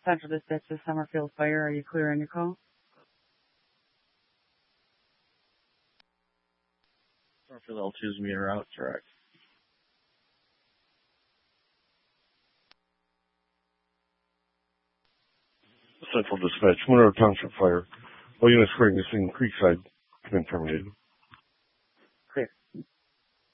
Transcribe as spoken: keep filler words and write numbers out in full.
Central Dispatch to Summerfield Fire. Are you clear on your call? Summerfield L two is meter out, correct. Central Dispatch, Monroe Township Fire. All units reporting the scene, Creekside, have been terminated.